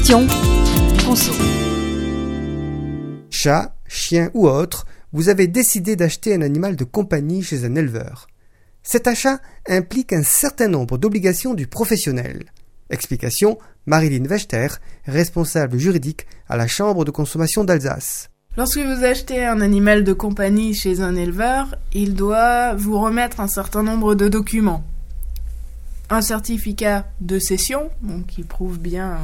Question conso. Chat, chien ou autre, vous avez décidé d'acheter un animal de compagnie chez un éleveur. Cet achat implique un certain nombre d'obligations du professionnel. Explication, Marilyn Wechter, responsable juridique à la Chambre de consommation d'Alsace. Lorsque vous achetez un animal de compagnie chez un éleveur, il doit vous remettre un certain nombre de documents. Un certificat de cession, donc qui prouve bien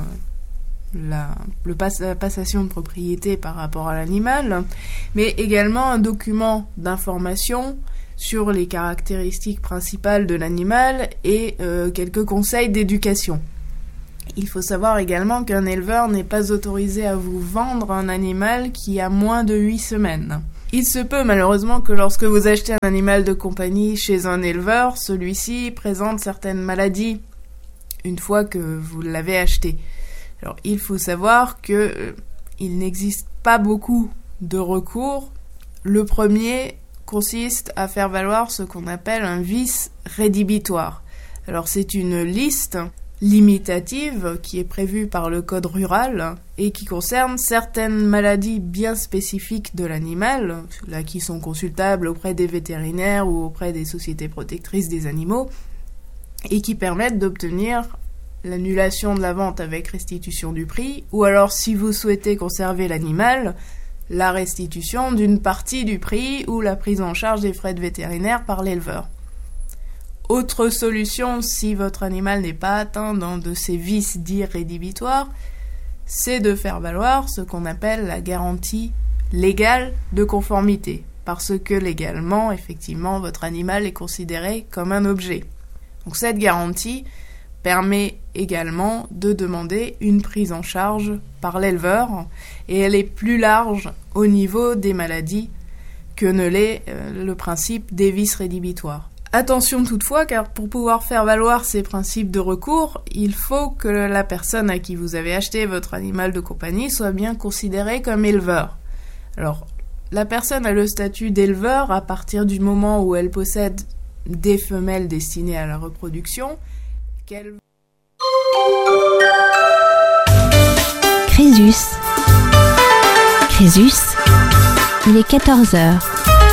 la passation de propriété par rapport à l'animal, mais également un document d'information sur les caractéristiques principales de l'animal et quelques conseils d'éducation. Il faut savoir également qu'un éleveur n'est pas autorisé à vous vendre un animal qui a moins de 8 semaines. Il se peut malheureusement que lorsque vous achetez un animal de compagnie chez un éleveur, celui-ci présente certaines maladies une fois que vous l'avez acheté. Alors il faut savoir que il n'existe pas beaucoup de recours. Le premier consiste à faire valoir ce qu'on appelle un vice rédhibitoire. Alors c'est une liste limitative qui est prévue par le code rural et qui concerne certaines maladies bien spécifiques de l'animal, là qui sont consultables auprès des vétérinaires ou auprès des sociétés protectrices des animaux, et qui permettent d'obtenir l'annulation de la vente avec restitution du prix, ou alors si vous souhaitez conserver l'animal, la restitution d'une partie du prix ou la prise en charge des frais de vétérinaire par l'éleveur. Autre solution, si votre animal n'est pas atteint d'un de ces vices dits rédhibitoires, c'est de faire valoir ce qu'on appelle la garantie légale de conformité, parce que légalement, effectivement, votre animal est considéré comme un objet. Donc cette garantie permet également de demander une prise en charge par l'éleveur, et elle est plus large au niveau des maladies que ne l'est le principe des vices rédhibitoires. Attention toutefois, car pour pouvoir faire valoir ces principes de recours, il faut que la personne à qui vous avez acheté votre animal de compagnie soit bien considérée comme éleveur. Alors, la personne a le statut d'éleveur à partir du moment où elle possède des femelles destinées à la reproduction, qu'elle... Crésus. Crésus, il est 14h.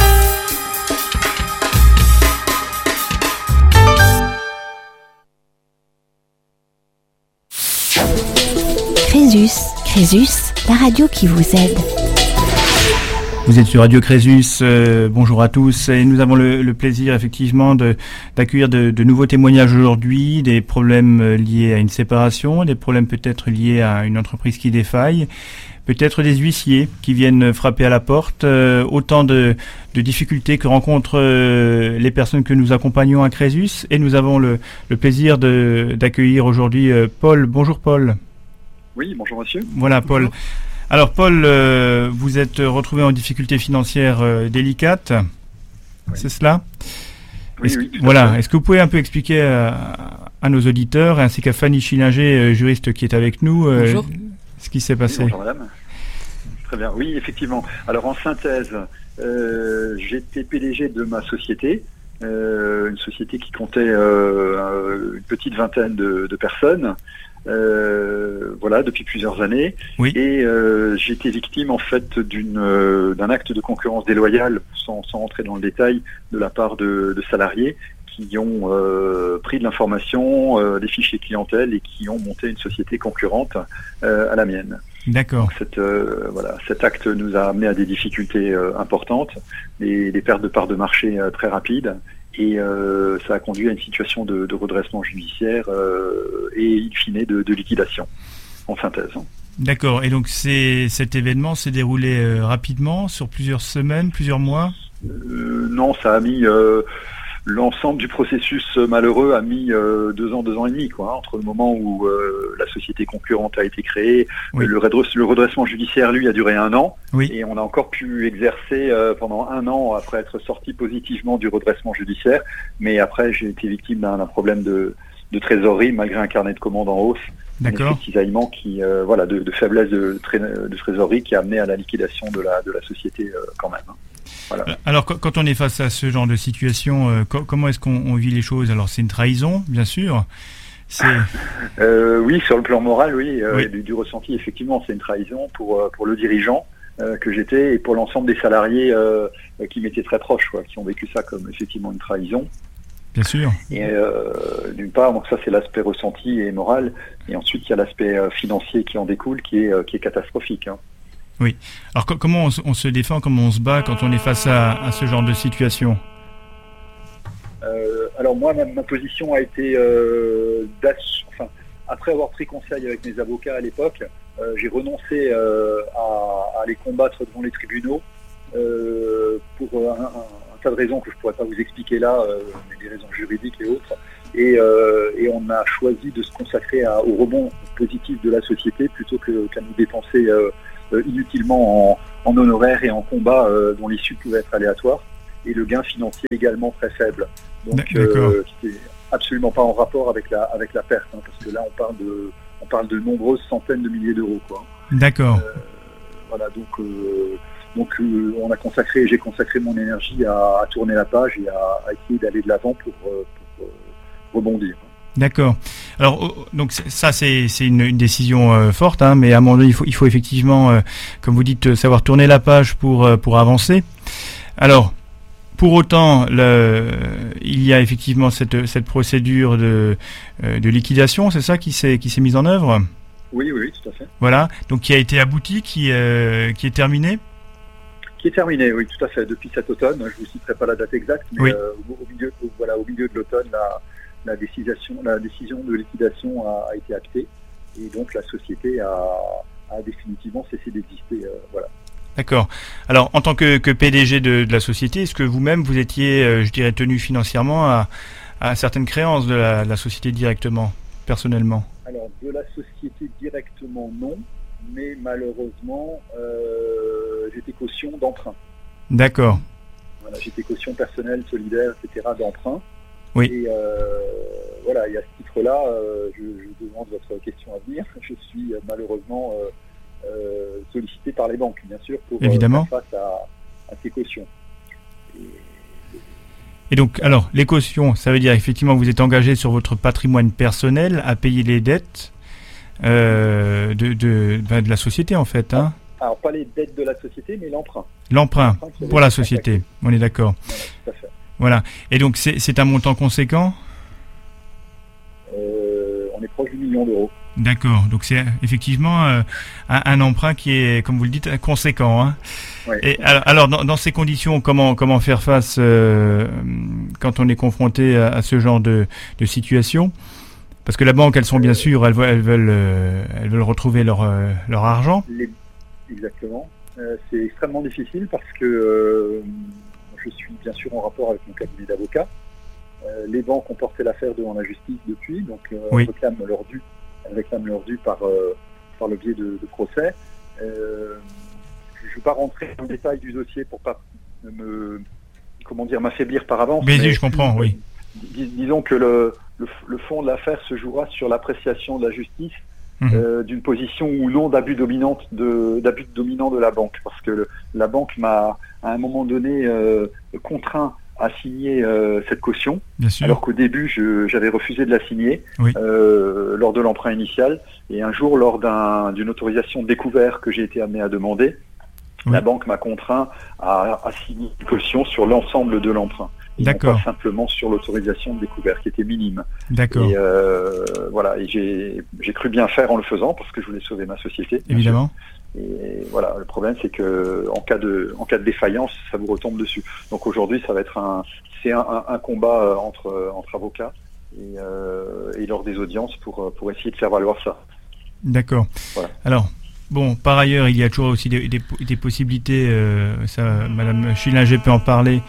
Crésus, la radio qui vous aide. Vous êtes sur Radio Crésus, bonjour à tous, et nous avons le plaisir effectivement d'accueillir de nouveaux témoignages aujourd'hui, des problèmes liés à une séparation, des problèmes peut-être liés à une entreprise qui défaille, peut-être des huissiers qui viennent frapper à la porte, autant de difficultés que rencontrent les personnes que nous accompagnons à Crésus, et nous avons le plaisir d'accueillir aujourd'hui Paul. Bonjour Paul. Oui, bonjour monsieur. Voilà Paul. Bonjour. Alors Paul, vous êtes retrouvé en difficulté financière délicate, oui. C'est cela ? Oui. Voilà. Est-ce que vous pouvez un peu expliquer à nos auditeurs, ainsi qu'à Fanny Schillinger, juriste qui est avec nous, ce qui s'est passé ? Bonjour madame. Très bien. Oui, effectivement. Alors en synthèse, j'étais PDG de ma société, une société qui comptait une petite vingtaine de personnes. Voilà, depuis plusieurs années. Oui. Et j'ai été victime en fait d'un acte de concurrence déloyale, sans rentrer dans le détail, de la part de salariés qui ont pris de l'information, des fichiers clientèle et qui ont monté une société concurrente à la mienne. D'accord. Donc cet acte nous a amené à des difficultés importantes, des pertes de parts de marché très rapides. Et ça a conduit à une situation de redressement judiciaire et in fine de liquidation, en synthèse. D'accord. Et donc cet événement s'est déroulé rapidement, sur plusieurs semaines, plusieurs mois ? Non, ça a mis... L'ensemble du processus malheureux a mis 2 ans et demi, entre le moment où la société concurrente a été créée. Oui. Le redressement judiciaire, lui, a duré 1 an. Oui. Et on a encore pu exercer pendant 1 an après être sorti positivement du redressement judiciaire. Mais après, j'ai été victime d'un problème de trésorerie, malgré un carnet de commandes en hausse. D'accord. Un effet de cisaillement qui, de faiblesse de trésorerie qui a amené à la liquidation de la société quand même. Voilà. Alors, quand on est face à ce genre de situation, comment est-ce qu'on vit les choses ? Alors, c'est une trahison, bien sûr. Oui, sur le plan moral, oui. Oui. Du ressenti, effectivement, c'est une trahison pour le dirigeant que j'étais et pour l'ensemble des salariés qui m'étaient très proches, quoi, qui ont vécu ça comme effectivement une trahison. Bien sûr. Et d'une part, donc ça c'est l'aspect ressenti et moral, et ensuite il y a l'aspect financier qui en découle, qui est catastrophique. Hein. Oui. Alors comment on se défend, comment on se bat quand on est face à ce genre de situation? Alors moi, ma position a été, après avoir pris conseil avec mes avocats à l'époque, j'ai renoncé à les combattre devant les tribunaux pour un tas de raisons que je ne pourrais pas vous expliquer là, mais des raisons juridiques et autres. Et on a choisi de se consacrer au rebond positif de la société plutôt qu'à nous dépenser inutilement en honoraires et en combats dont l'issue pouvait être aléatoire. Et le gain financier également très faible. Donc, qui n'est absolument pas en rapport avec la perte, hein, parce que là, on parle de nombreuses centaines de milliers d'euros, quoi. D'accord. Voilà, donc j'ai consacré mon énergie à tourner la page et à essayer d'aller de l'avant pour rebondir. D'accord. Alors, donc ça, c'est une décision forte, hein, mais à un moment donné, il faut effectivement, comme vous dites, savoir tourner la page pour avancer. Alors, pour autant, il y a effectivement cette procédure de liquidation, c'est ça qui s'est mise en œuvre? Oui, tout à fait. Voilà, donc qui a été abouti, qui est terminé? Qui est terminé, oui, tout à fait. Depuis cet automne, je ne vous citerai pas la date exacte, mais oui. Au milieu de l'automne, la décision de liquidation a été actée, et donc la société a définitivement cessé d'exister. Voilà. D'accord. Alors, en tant que PDG de la société, est-ce que vous-même, vous étiez, je dirais, tenu financièrement à certaines créances de la société directement, personnellement? Alors, de la société directement, non. Mais malheureusement, j'étais caution d'emprunt. D'accord. Voilà, j'étais caution personnelle, solidaire, etc. d'emprunt. Oui. Et voilà, et à ce titre-là, je demande votre question à venir. Je suis malheureusement... sollicité par les banques, bien sûr, pour évidemment faire face à ces cautions. Et donc, alors, les cautions, ça veut dire effectivement que vous êtes engagé sur votre patrimoine personnel à payer les dettes de la société, en fait. Hein. Alors, pas les dettes de la société, mais l'emprunt. L'emprunt pour la société, on est d'accord. Voilà, tout à fait. Voilà. Et donc, c'est un montant conséquent? On est proche du million d'euros. D'accord, donc c'est effectivement un emprunt qui est, comme vous le dites, conséquent. Hein. Ouais. Et alors dans ces conditions, comment faire face quand on est confronté à ce genre de situation? Parce que la banque, elles sont bien sûr, elles veulent retrouver leur argent. Exactement. C'est extrêmement difficile parce que je suis bien sûr en rapport avec mon cabinet d'avocats. Les banques ont porté l'affaire devant la justice depuis, donc oui. réclament leur dû par le biais de procès. Je ne vais pas rentrer dans le détail du dossier pour pas m'affaiblir par avance. Mais je comprends, oui. Disons que le fond de l'affaire se jouera sur l'appréciation de la justice d'une position ou non d'abus dominant de la banque, parce que la banque m'a à un moment donné contraint à signer cette caution, alors qu'au début j'avais refusé de la signer, oui. Lors de l'emprunt initial, et un jour lors d'une autorisation de découvert que j'ai été amené à demander, oui. La banque m'a contraint à signer une caution sur l'ensemble de l'emprunt, et non pas simplement sur l'autorisation de découvert qui était minime. D'accord. Et voilà, et j'ai cru bien faire en le faisant parce que je voulais sauver ma société. Évidemment. Et voilà, le problème c'est que en cas de défaillance, ça vous retombe dessus. Donc aujourd'hui, ça va être un combat entre avocats et lors des audiences pour essayer de faire valoir ça. D'accord. Voilà. Alors, bon, par ailleurs, il y a toujours aussi des possibilités. Ça, Madame Schillinger peut en parler.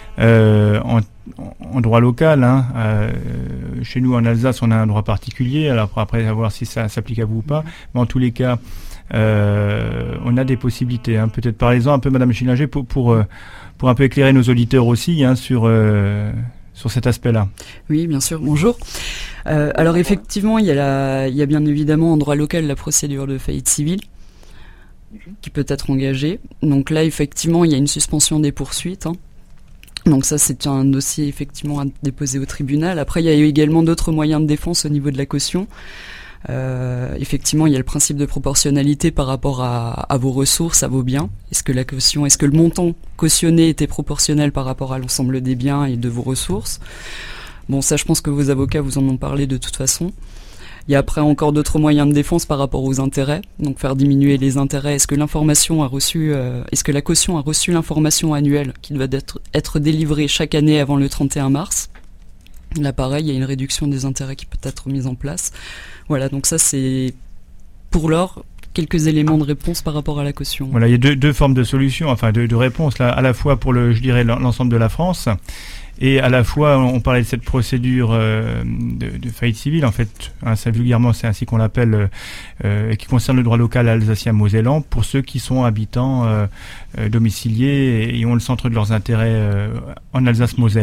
En droit local, hein, chez nous en Alsace, on a un droit particulier. Alors après, à voir si ça s'applique à vous ou pas. Mais en tous les cas, on a des possibilités. Hein. Peut-être parlez-en un peu, Madame Schillinger, pour un peu éclairer nos auditeurs aussi, hein, sur cet aspect-là. Oui, bien sûr. Bonjour. Alors effectivement, il y a bien évidemment en droit local la procédure de faillite civile qui peut être engagée. Donc là, effectivement, il y a une suspension des poursuites. Hein. Donc ça, c'est un dossier effectivement à déposer au tribunal. Après, il y a également d'autres moyens de défense au niveau de la caution. Effectivement, il y a le principe de proportionnalité par rapport à vos ressources, à vos biens. Est-ce que le montant cautionné était proportionnel par rapport à l'ensemble des biens et de vos ressources? Bon, ça, je pense que vos avocats vous en ont parlé de toute façon. Il y a après encore d'autres moyens de défense par rapport aux intérêts. Donc faire diminuer les intérêts. Est-ce que la caution a reçu l'information annuelle qui doit être délivrée chaque année avant le 31 mars? Là, pareil, il y a une réduction des intérêts qui peut être mise en place. Voilà, donc ça, c'est pour l'heure quelques éléments de réponse par rapport à la caution. Voilà, il y a deux formes de solutions, enfin de réponses là, à la fois pour l'ensemble de la France. Et à la fois, on parlait de cette procédure de faillite civile, en fait, ça vulgairement, c'est ainsi qu'on l'appelle, qui concerne le droit local alsacien-mosellan, pour ceux qui sont habitants domiciliés et ont le centre de leurs intérêts en Alsace-Moselle.